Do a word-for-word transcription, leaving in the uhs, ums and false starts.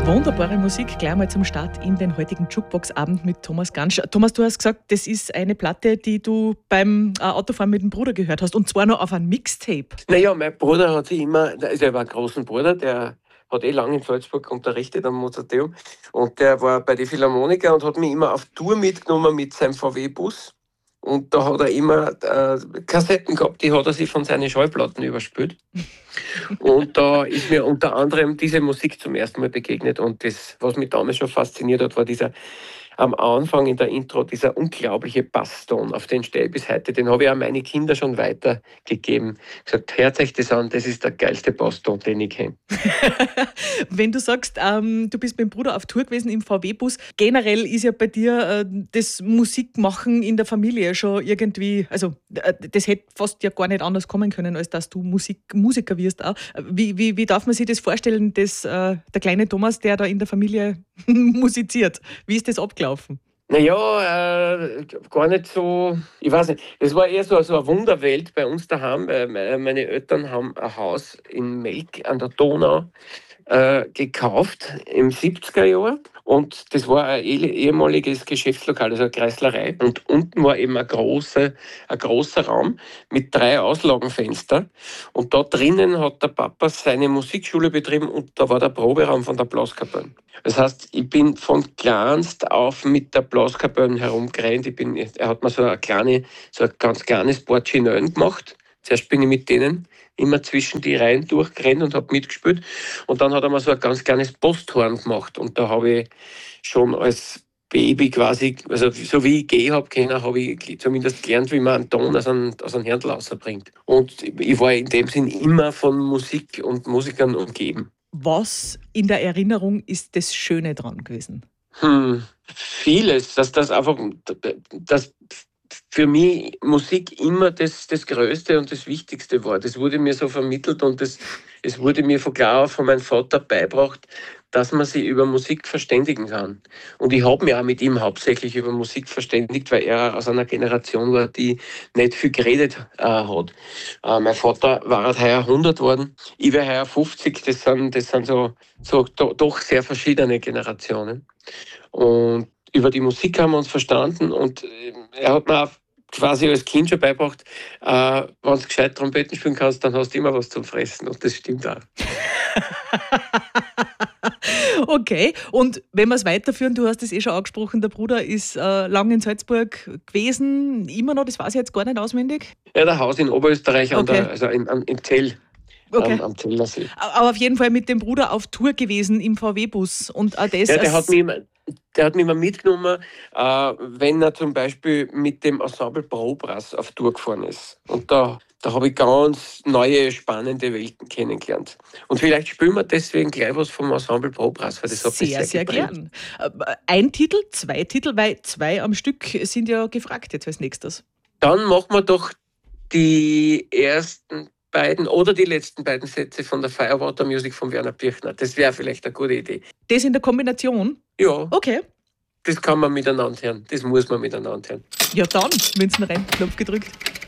Wunderbare Musik, gleich mal zum Start in den heutigen Jukebox-Abend mit Thomas Gansch. Thomas, du hast gesagt, das ist eine Platte, die du beim äh, Autofahren mit dem Bruder gehört hast, und zwar noch auf einem Mixtape. Naja, mein Bruder hat sich immer, also er war ein großer Bruder, der hat eh lange in Salzburg unterrichtet am Mozarteum, und der war bei den Philharmoniker und hat mich immer auf Tour mitgenommen mit seinem V W-Bus. Und da hat er immer äh, Kassetten gehabt, die hat er sich von seinen Schallplatten überspült. Und da ist mir unter anderem diese Musik zum ersten Mal begegnet. Und das, was mich damals schon fasziniert hat, war dieser am Anfang in der Intro, dieser unglaubliche Basston, auf den stehe ich bis heute. Den habe ich auch meine Kinder schon weitergegeben. Gesagt, hört euch das an, das ist der geilste Basston, den ich kenne. Wenn du sagst, ähm, du bist mit dem Bruder auf Tour gewesen im V W-Bus, generell ist ja bei dir äh, das Musikmachen in der Familie schon irgendwie, also äh, das hätte fast ja gar nicht anders kommen können, als dass du Musik, Musiker wirst auch. Wie, wie, wie darf man sich das vorstellen, dass, äh, der kleine Thomas, der da in der Familie musiziert? Wie ist das abgelaufen? Naja, äh, gar nicht so, ich weiß nicht, es war eher so, so eine Wunderwelt bei uns daheim. Weil meine Eltern haben ein Haus in Melk an der Donau äh, gekauft im siebziger Jahr, und das war ein ehemaliges Geschäftslokal, also eine Kreislerei, und unten war eben ein großer, ein großer Raum mit drei Auslagenfenstern, und da drinnen hat der Papa seine Musikschule betrieben, und da war der Proberaum von der Blaskapelle. Das heißt, ich bin von kleinst auf mit der Blaskapelle herumgerannt. Ich bin, er hat mir so eine kleine, so ein ganz kleines Porchinellen gemacht. Zuerst bin ich mit denen immer zwischen die Reihen durchgerannt und habe mitgespielt. Und dann hat er mir so ein ganz kleines Posthorn gemacht. Und da habe ich schon als Baby quasi, also so wie ich gehen habe können, habe ich zumindest gelernt, wie man einen Ton aus einem, aus einem Händel rausbringt. Und ich war in dem Sinn immer von Musik und Musikern umgeben. Was in der Erinnerung ist das Schöne dran gewesen? Hm, vieles, dass das einfach, dass für mich Musik immer das, das Größte und das Wichtigste war. Das wurde mir so vermittelt, und das, es wurde mir von klar auf von meinem Vater beigebracht, dass man sich über Musik verständigen kann. Und ich habe mich auch mit ihm hauptsächlich über Musik verständigt, weil er aus einer Generation war, die nicht viel geredet äh, hat. Äh, mein Vater war halt heuer hundert worden, ich wäre heuer fünfzig. Das sind, das sind so, so do, doch sehr verschiedene Generationen. Und über die Musik haben wir uns verstanden, und er hat mir auch quasi als Kind schon beigebracht, äh, wenn du gescheit Trompeten spielen kannst, dann hast du immer was zum Fressen, und das stimmt auch. Okay, und wenn wir es weiterführen, du hast es eh schon angesprochen, der Bruder ist äh, lange in Salzburg gewesen, immer noch, das weiß ich jetzt gar nicht auswendig. Er hat ein Haus in Oberösterreich, an Okay. der, also in, an, im Zell, Okay. am, am Zellersee. Aber auf jeden Fall mit dem Bruder auf Tour gewesen im V W-Bus. Und auch das Ja, der als- hat mich immer, der hat mich immer mitgenommen, äh, wenn er zum Beispiel mit dem Ensemble Probras auf Tour gefahren ist. Und da, da habe ich ganz neue, spannende Welten kennengelernt. Und vielleicht spielen wir deswegen gleich was vom Ensemble Probras, weil das hat mich sehr, sehr, sehr geprägt. gern. Äh, Ein Titel, zwei Titel, weil zwei am Stück sind ja gefragt jetzt als nächstes. Dann machen wir doch die ersten beiden oder die letzten beiden Sätze von der Firewater Music von Werner Birchner. Das wäre vielleicht eine gute Idee. Das in der Kombination? Ja, Okay. das kann man miteinander hören. Das muss man miteinander hören. Ja dann, Münzen rein, Knopf gedrückt.